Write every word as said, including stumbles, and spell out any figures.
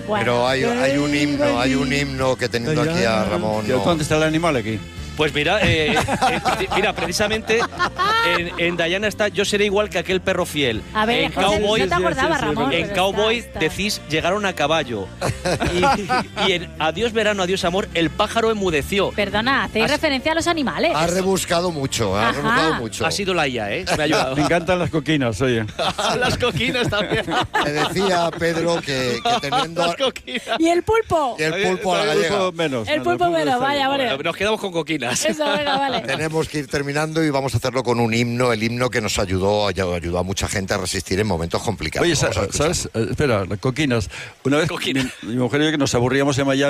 Bueno, Pero hay, hay un himno, hay un himno que teniendo aquí a Ramón... No. ¿Dónde está el animal aquí? Pues mira, eh, eh, mira, precisamente en, en Diana está Yo seré igual que aquel perro fiel. A ver, en José, Cowboy, no te acordabas, Ramón. en pero Cowboy está, está. decís llegaron a caballo. Y, y en Adiós verano, adiós amor, el pájaro enmudeció. Perdona, hacéis Has- referencia a los animales. Ha rebuscado mucho, ha Ajá. rebuscado mucho. Ha sido la I A, ¿eh? Me ha ayudado. Me encantan las coquinas, oye. Las coquinas también. Me decía Pedro que, que teniendo... Las coquinas. ¿Y el pulpo? Y el pulpo a la El gallega. pulpo menos. El no, pulpo menos, está vaya, bien. vale. Nos quedamos con coquinas. Eso, venga, vale. Tenemos que ir terminando y vamos a hacerlo con un himno, el himno que nos ayudó, ayudó a mucha gente a resistir en momentos complicados. Oye, Vamos a sa- escuchar. ¿sabes? Eh, Espera, las coquinas. Una vez Coquina. mi, mi mujer y yo que nos aburríamos en Miami,